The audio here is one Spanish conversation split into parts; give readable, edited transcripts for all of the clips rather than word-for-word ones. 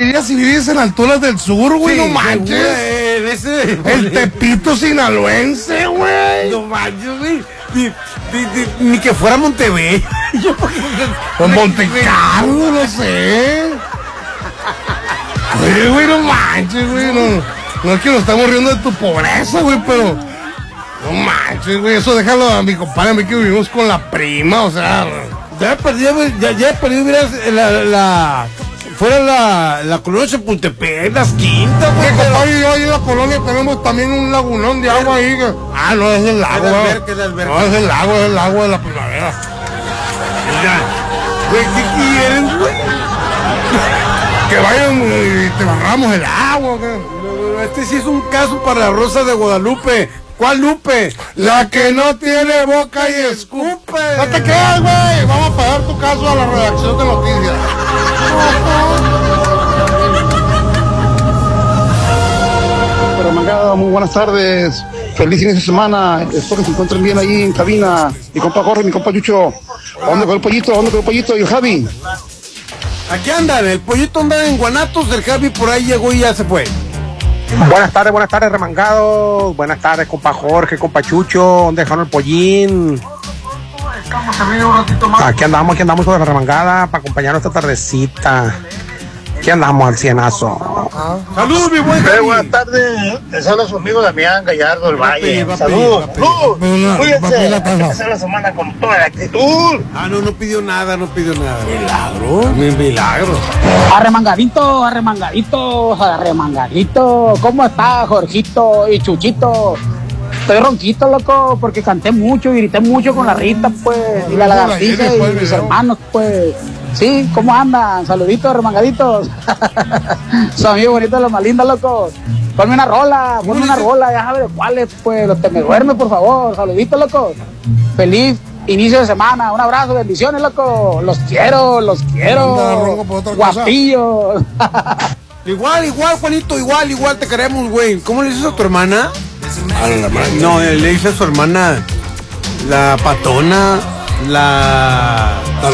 días si vives en alturas del sur, güey, sí, no manches. El Tepito sinaloense, güey. No manches, güey. Ni que fuera Montevideo. O Montecarlo, no sé. Güey, no manches, güey. No es que nos estamos riendo de tu pobreza, güey, pero no manches, güey. Eso déjalo a mi compadre, a mí que vivimos con la prima, o sea. Ya he perdido, mira, fuera la colonia Chapultepec, las Quintas, güey. Compadre, yo ahí en la colonia tenemos también un lagunón de agua ahí. No, es el lago. No, es el lago de la primavera. Güey, ¿qué quieres, güey? Que vayan y te barramos el agua, güey. Este sí es un caso para la Rosa de Guadalupe. ¿Cuál Lupe? La que no tiene boca y escupe. No te quedes, güey. Vamos a pagar tu caso a la redacción de noticias. Remangado, muy buenas tardes. Feliz inicio de semana. Espero que se encuentren bien ahí en cabina. Mi compa Jorge, mi compa Chucho. ¿Dónde quedó el pollito? ¿Dónde quedó el pollito? Y el Javi. Aquí andan. El pollito anda en Guanatos. El Javi por ahí llegó y ya se fue. Buenas tardes, remangados. Buenas tardes, compa Jorge, compa Chucho. ¿Dónde dejaron el pollín? Aquí andamos con la remangada para acompañar esta tardecita. Aquí andamos al cienazo. Saludos, mi buen Javi. Buenas tardes. Les habla su amigo Damián Gallardo del Valle. Saludos. Cuídense. Empezar la semana con toda la actitud. No pidió nada. Milagro. Arremangadito. ¿Cómo está, Jorgito y Chuchito? Estoy ronquito, loco, porque canté mucho y grité mucho con la Rita, pues, y la lagartija y mis hermanos, pues. Sí, ¿cómo andan? Saluditos, remangaditos. Su amigo bonito de los más lindos, loco. Ponme una rola, ya sabes de cuáles, pues, los que me duermen, por favor. Saluditos, loco. Feliz inicio de semana, un abrazo, bendiciones, loco. Los quiero. Guapillos. Igual, Juanito, igual te queremos, güey. ¿Cómo le dices a tu hermana? No, le dice a su hermana la patona, la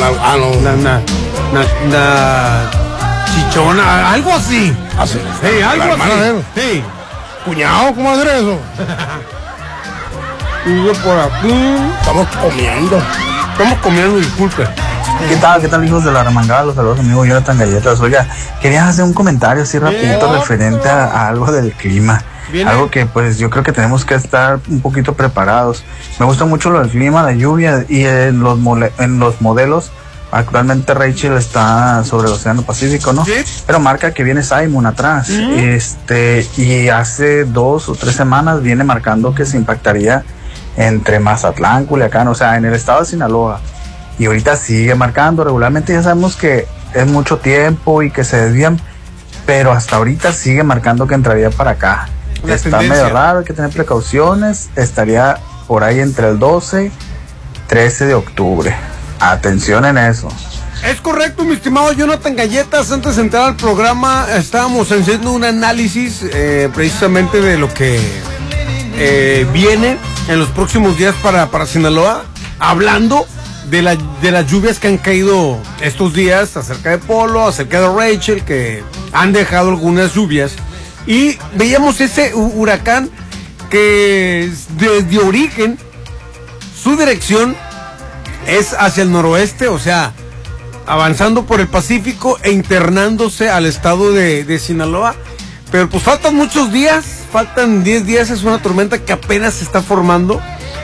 chichona, algo así. ¿Así? Sí, algo así. Sí. Cuñado, ¿cómo hacer eso? Y yo por aquí. Estamos comiendo, disculpe. ¿Qué tal, hijos de la remangada? Los saludos, amigo Jonathan Galletas. Oiga, quería hacer un comentario así rapidito referente a algo del clima. ¿Viene? Algo que pues yo creo que tenemos que estar un poquito preparados. Me gusta mucho lo del clima, la lluvia y en los modelos. Actualmente Rachel está sobre el Océano Pacífico, ¿no? ¿Sí? Pero marca que viene Simon atrás. Y hace 2 o 3 semanas viene marcando que se impactaría entre Mazatlán, Culiacán, o sea, en el estado de Sinaloa. Y ahorita sigue marcando regularmente. Ya sabemos que es mucho tiempo y que se desvían, pero hasta ahorita sigue marcando que entraría para acá. Está medio raro, hay que tener precauciones. Estaría por ahí entre el 12 y 13 de octubre. Atención en eso. Es correcto, mi estimado Jonathan Galletas. Antes de entrar al programa, estábamos haciendo un análisis precisamente de lo que viene en los próximos días para Sinaloa, hablando de las lluvias que han caído estos días acerca de Polo, acerca de Rachel, que han dejado algunas lluvias. Y veíamos ese huracán que desde origen, su dirección es hacia el noroeste, o sea, avanzando por el Pacífico e internándose al estado de Sinaloa. Pero pues faltan muchos días, faltan 10 días, es una tormenta que apenas se está formando.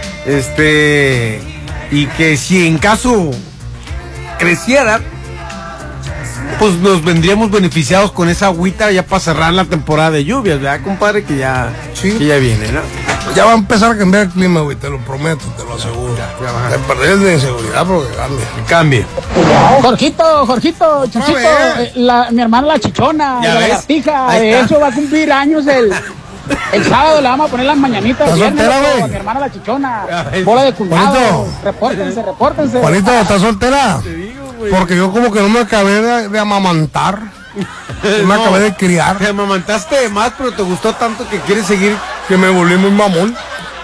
Y que si en caso creciera, pues nos vendríamos beneficiados con esa agüita ya para cerrar la temporada de lluvias, ¿verdad, compadre? Que ya viene, ¿no? Ya va a empezar a cambiar el clima, güey, te lo prometo, te lo aseguro. Te perdés de inseguridad porque cambie. Jorgito, Chuchito, mi hermana la chichona, la lagartija, de hecho va a cumplir años el sábado. Le vamos a poner las mañanitas el viernes, a mi hermana la chichona. Bola de cuñado. Repórtense. Juanito, ¿estás soltera? Te digo, güey. Porque yo como que no me acabé de amamantar. Me acabé de criar. Te amamantaste de más, pero te gustó tanto que quieres seguir. Que me volví muy mamón.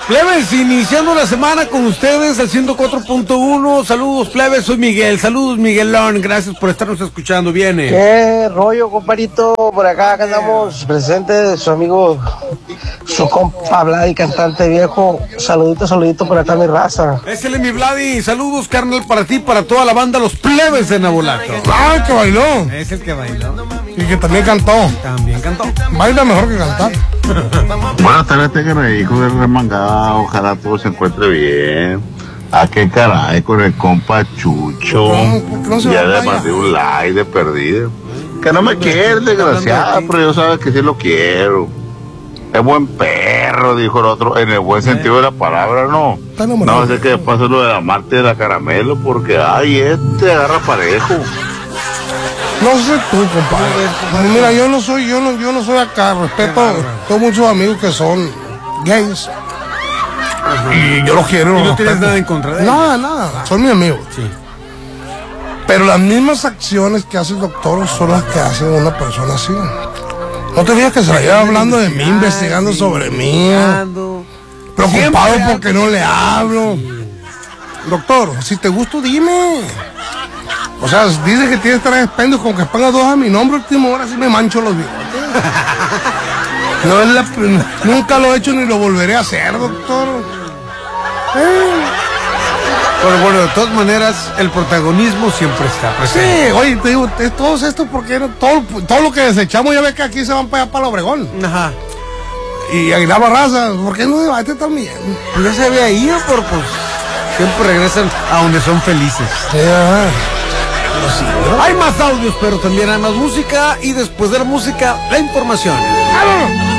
Plebes, iniciando la semana con ustedes al 104.1. Saludos, plebes, soy Miguel. Saludos, Miguelón. Gracias por estarnos escuchando. Viene. ¿Qué rollo, comparito? Por acá andamos presentes, su amigo, su compa Vladi, cantante viejo. Saludito por acá, mi raza. Es el mi Vladi. Saludos, carnal, para ti, para toda la banda, los plebes de Nabolato. Ah, el que bailó. Es el que bailó. Y que también cantó. También cantó. Baila mejor que cantar. Buenas tardes, Tegre, hijo de remangada. Ojalá todo se encuentre bien. ¿A qué caray con el compa Chucho? No ya le mandé un like de perdido. Que no me quiere, desgraciado, pero yo sabes que sí lo quiero. Es buen perro, dijo el otro, en el buen sentido de la palabra, ¿no? No sé qué pasa lo de la Marte de la Caramelo, porque ay, agarra parejo. No sé tú, compadre. Mira, yo no soy acá. Respeto, tengo muchos amigos que son gays. Y yo los quiero. ¿Y no tienes nada en contra de ellos? Nada. Son mis amigos. Sí. Pero las mismas acciones que hace el doctor son las que hace una persona así. No te digas que se la lleva hablando de mí, investigando sobre mí. Preocupado porque no le hablo. Doctor, si te gusto, dime. O sea, dice que tienes 3 expendios, con que ponga 2 a mi nombre, último hora sí me mancho los bigotes. No es nunca lo he hecho ni lo volveré a hacer, doctor. Pero bueno, de todas maneras, el protagonismo siempre está presente. Sí, oye, te digo, todos estos porque todo lo que desechamos, ya ves que aquí se van para allá para el Obregón. Ajá. Y Aguilar Barraza, ¿por qué no debate también? Pues ya se había ido, pero pues siempre regresan a donde son felices. Sí, ajá. Hay más audios, pero también hay más música, y después de la música, la información.